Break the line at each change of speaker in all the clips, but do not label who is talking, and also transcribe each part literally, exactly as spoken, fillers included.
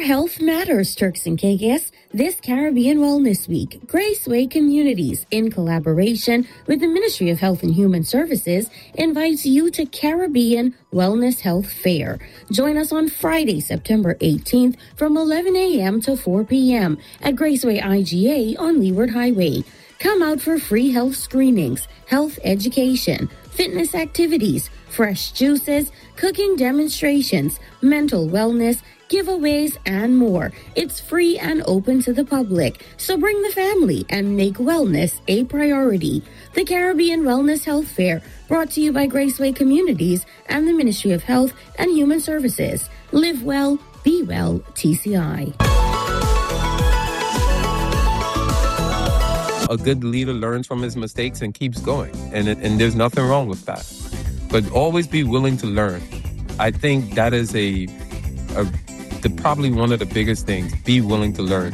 health matters, Turks and Caicos. This Caribbean Wellness Week, Graceway Communities, in collaboration with the Ministry of Health and Human Services, invites you to Caribbean Wellness Health Fair. Join us on Friday, September eighteenth from eleven a.m. to four p.m. at Graceway I G A on Leeward Highway. Come out for free health screenings, health education, fitness activities, fresh juices, cooking demonstrations, mental wellness, giveaways, and more. It's free and open to the public, so bring the family and make wellness a priority. The Caribbean Wellness Health Fair, brought to you by Graceway Communities and the Ministry of Health and Human Services. Live well, be well, T C I.
A good leader learns from his mistakes and keeps going, and and there's nothing wrong with that. But always be willing to learn. I think that is a, a the, probably one of the biggest things. Be willing to learn.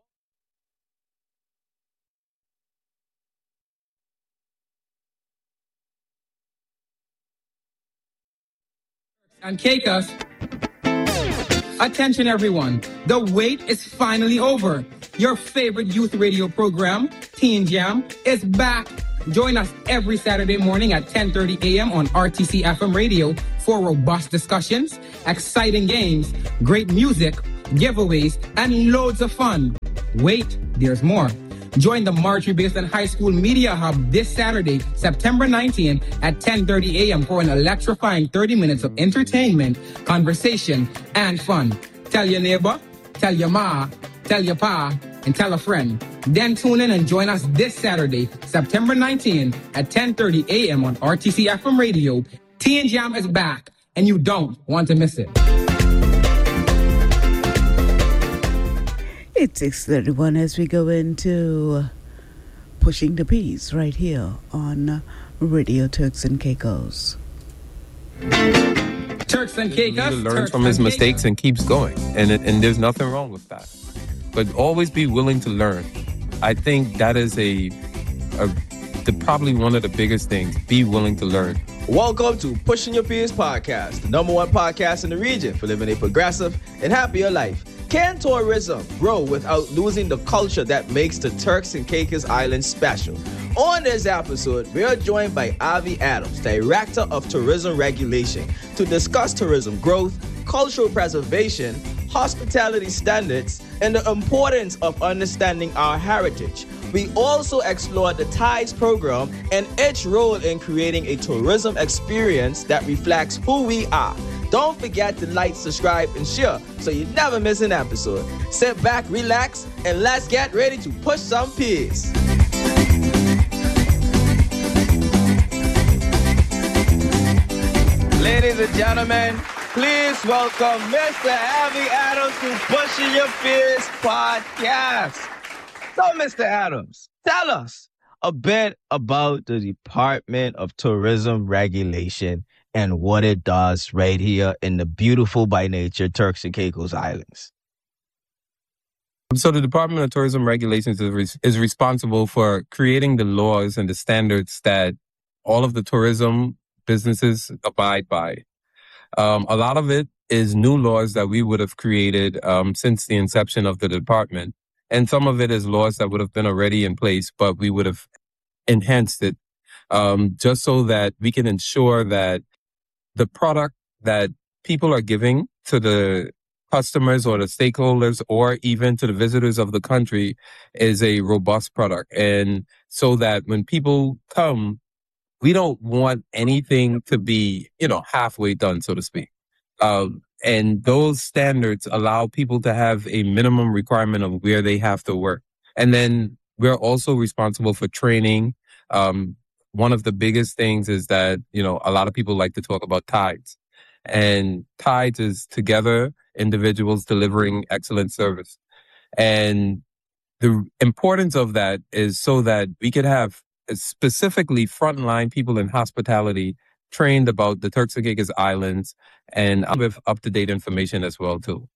And Caicos, attention everyone, the wait is finally over. Your favorite youth radio program, Teen Jam, is back. Join us every Saturday morning at ten thirty a.m. on R T C F M radio for robust discussions, exciting games, great music, giveaways, and loads of fun. Wait, there's more. Join the Marjorie Basin High School Media Hub this Saturday, September nineteenth at ten thirty a.m. for an electrifying thirty minutes of entertainment, conversation, and fun. Tell your neighbor, tell your ma, tell your pa, and tell a friend. Then tune in and join us this Saturday, September nineteenth at ten thirty a.m. on R T C F M radio. Teen Jam is back, and you don't want to miss it.
It's six thirty-one as we go into Pushing the Peace right here on Radio Turks and Caicos.
Turks and Caicos.
He learns from his mistakes and keeps going, and and there's nothing wrong with that. But always be willing to learn. I think that is a, a the, probably one of the biggest things. Be willing to learn.
Welcome to Pushing Your Peers podcast, the number one podcast in the region for living a progressive and happier life. Can tourism grow without losing the culture that makes the Turks and Caicos Islands special? On this episode, we are joined by Avi Adams, Director of Tourism Regulation, to discuss tourism growth, cultural preservation, hospitality standards, and the importance of understanding our heritage. We also explore the TIDES program and its role in creating a tourism experience that reflects who we are. Don't forget to like, subscribe, and share so you never miss an episode. Sit back, relax, and let's get ready to push some peas. Ladies and gentlemen, please welcome Mister Avi Adams to Pushing Your Peers podcast. So, Mister Adams, tell us a bit about the Department of Tourism Regulation and what it does right here in the beautiful by nature Turks and Caicos Islands.
So the Department of Tourism Regulations is, re- is responsible for creating the laws and the standards that all of the tourism businesses abide by. Um, a lot of it is new laws that we would have created um, since the inception of the department. And some of it is laws that would have been already in place, but we would have enhanced it um, just so that we can ensure that the product that people are giving to the customers or the stakeholders or even to the visitors of the country is a robust product. And so that when people come, we don't want anything to be, you know, halfway done, so to speak. Um, and those standards allow people to have a minimum requirement of where they have to work. And then we're also responsible for training. Um, one of the biggest things is that, you know, a lot of people like to talk about TIDES. And TIDES is together individuals delivering excellent service. And the importance of that is so that we could have specifically frontline people in hospitality trained about the Turks and Caicos Islands and with up-to-date information as well, too.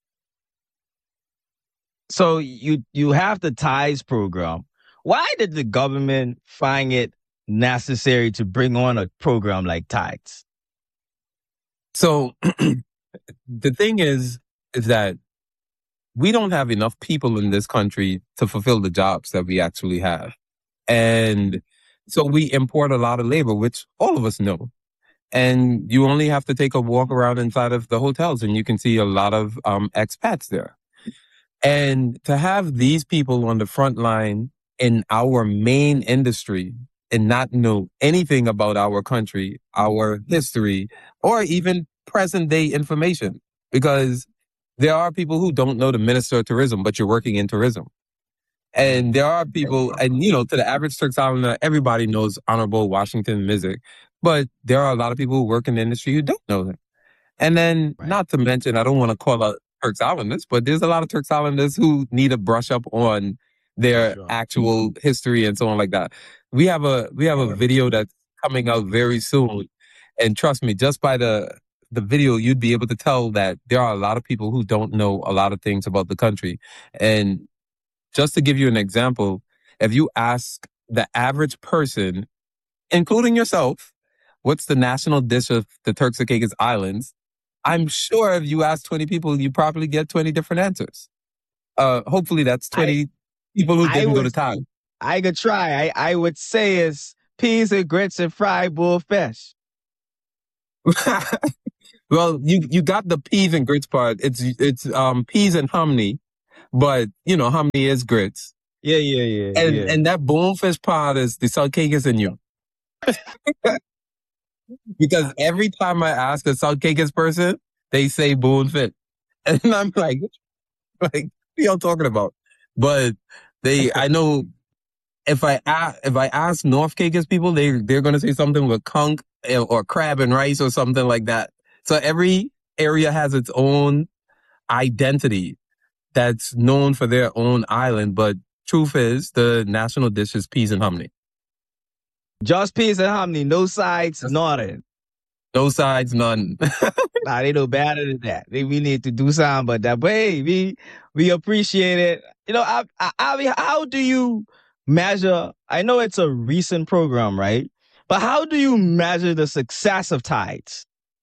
So you you have the TIDES program. Why did the government find it necessary to bring on a program like TIDES?
So the thing is, is that we don't have enough people in this country to fulfill the jobs that we actually have. And so we import a lot of labor, which all of us know. And you only have to take a walk around inside of the hotels and you can see a lot of um, expats there. And to have these people on the front line in our main industry and not know anything about our country, our history, or even present day information, because there are people who don't know the Minister of Tourism, but you're working in tourism. And there are people, and you know, to the average Turks Islander, everybody knows Honorable Washington Mizik, but there are a lot of people who work in the industry who don't know them. And then, right. not to mention, I don't want to call out Turks Islanders, but there's a lot of Turks Islanders who need a brush up on their sure. actual history and so on like that. We have a we have a video that's coming out very soon, and trust me, just by the the video, you'd be able to tell that there are a lot of people who don't know a lot of things about the country. And just to give you an example, if you ask the average person, including yourself, what's the national dish of the Turks and Caicos Islands, I'm sure if you ask twenty people, you probably get twenty different answers. Uh, hopefully that's twenty I, people who didn't would, go to town.
I could try. I, I would say it's peas and grits and fried bullfish.
Well, you, you got the peas and grits part. It's it's um peas and humney, but you know humney is grits.
Yeah, yeah, yeah.
And
yeah.
and that bonefish part is the South Caicos and you. Because every time I ask a South Caicos person, they say bonefish, and I'm like, like, what are y'all talking about? But they, I know, if I ask, if I ask North Caicos people, they they're gonna say something with conch or crab and rice or something like that. So every area has its own identity that's known for their own island. But truth is, the national dish is peas and humney.
Just peas and hominy, no sides, nothing.
No sides, none.
Nah, they know better than that. They, we need to do something about that. But hey, we, we appreciate it. You know, I, I, I, how do you measure, I know it's a recent program, right? But how do you measure the success of Tides?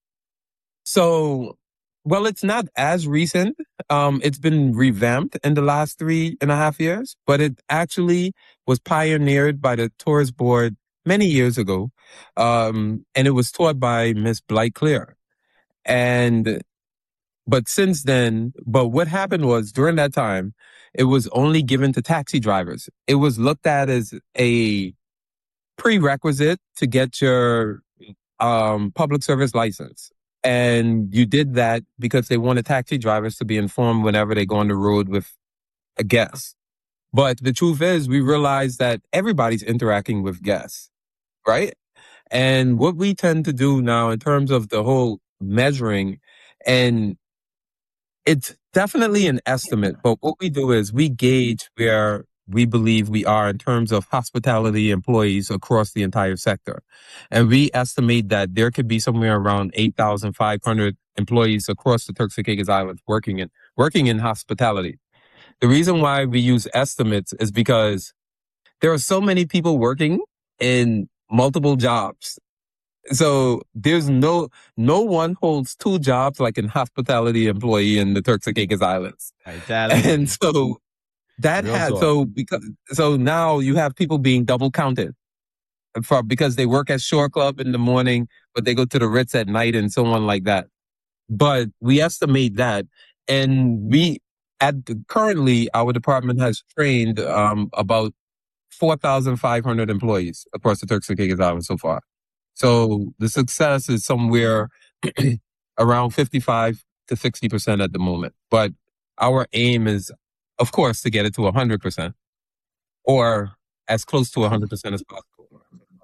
So, well, it's not as recent. Um, it's been revamped in the last three and a half years, but it actually was pioneered by the Tourist Board many years ago, um, and it was taught by Miss Blight Clear. And, but since then, but what happened was during that time, it was only given to taxi drivers. It was looked at as a prerequisite to get your um, public service license. And you did that because they wanted taxi drivers to be informed whenever they go on the road with a guest. But the truth is, we realized that everybody's interacting with guests, right? And what we tend to do now in terms of the whole measuring, and it's definitely an estimate, but what we do is we gauge where we believe we are in terms of hospitality employees across the entire sector. And we estimate that there could be somewhere around eight thousand five hundred employees across the Turks and Caicos Islands working in, working in hospitality. The reason why we use estimates is because there are so many people working in multiple jobs. So there's no, no one holds two jobs like an hospitality employee in the Turks and Caicos Islands.
Exactly.
And so that Real had, talk. so because, so now you have people being double counted for, because they work at Shore Club in the morning, but they go to the Ritz at night and so on like that. But we estimate that, and we, at the, currently our department has trained, um, about four thousand five hundred employees across the Turks and Caicos Islands so far. So the success is somewhere around fifty-five to sixty percent at the moment. But our aim is, of course, to get it to one hundred percent or as close to one hundred percent as possible.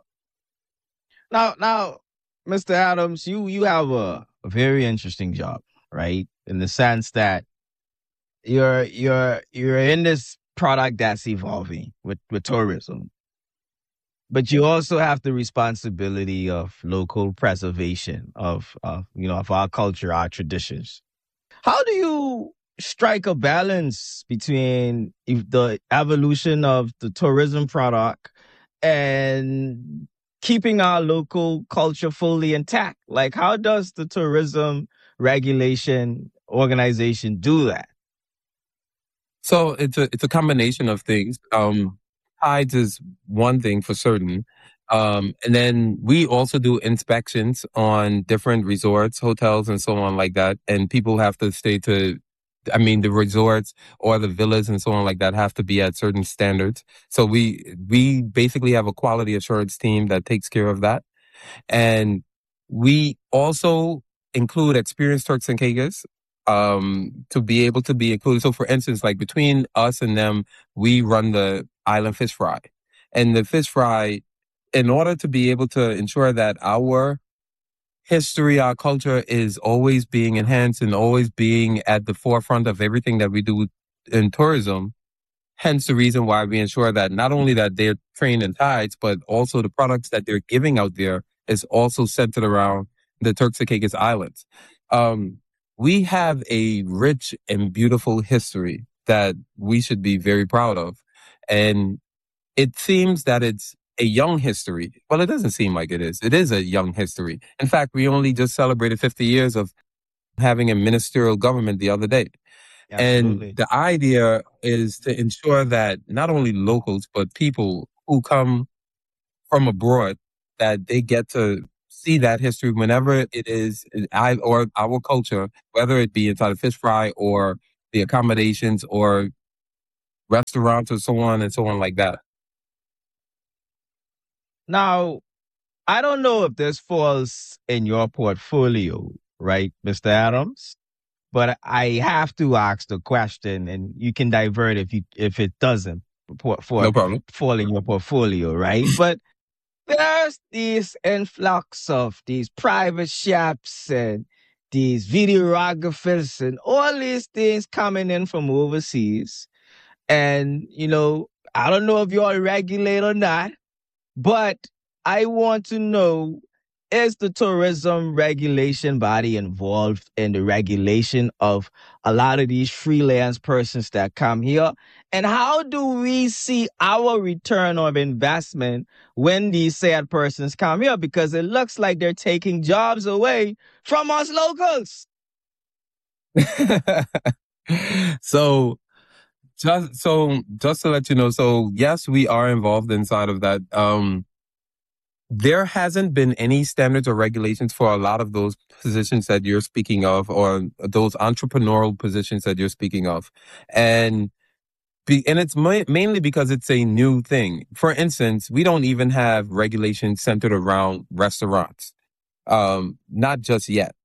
Now, now, Mister Adams, you, you have a, a very interesting job, right? In the sense that you're, you're, you're in this product that's evolving with, with tourism. But you also have the responsibility of local preservation of, of, you know, of our culture, our traditions. How do you strike a balance between the evolution of the tourism product and keeping our local culture fully intact? Like, how does the tourism regulation organization do that?
So it's a it's a combination of things. Um, tides is one thing for certain. Um, and then we also do inspections on different resorts, hotels, and so on like that. And people have to stay to, I mean, the resorts or the villas and so on like that have to be at certain standards. So we we basically have a quality assurance team that takes care of that. And we also include experienced Turks and Caicos um, to be able to be included. So for instance, like between us and them, we run the island fish fry. And the fish fry, in order to be able to ensure that our history, our culture is always being enhanced and always being at the forefront of everything that we do in tourism, hence the reason why we ensure that not only that they're trained in tides, but also the products that they're giving out there is also centered around the Turks and Caicos Islands. Um, we have a rich and beautiful history that we should be very proud of. And it seems that it's a young history. Well, it doesn't seem like it is. It is a young history. In fact, we only just celebrated fifty years of having a ministerial government the other day.
Absolutely.
And the idea is to ensure that not only locals, but people who come from abroad, that they get to see that history whenever it is, I or our culture, whether it be inside a fish fry or the accommodations or restaurants or so on and so on like that.
Now, I don't know if this falls in your portfolio, right, Mister Adams? But I have to ask the question, and you can divert if you if it doesn't for, for
No problem.
fall in your portfolio, right? But there's this influx of these private shops and these videographers and all these things coming in from overseas. And, you know, I don't know if you're regulated or not, but I want to know, is the tourism regulation body involved in the regulation of a lot of these freelance persons that come here? And how do we see our return of investment when these said persons come here? Because it looks like they're taking jobs away from us locals.
so just so just to let you know, so yes, we are involved inside of that. Um There hasn't been any standards or regulations for a lot of those positions that you're speaking of, or those entrepreneurial positions that you're speaking of. And be, and it's ma- mainly because it's a new thing. For instance, we don't even have regulations centered around restaurants. Um, not just yet.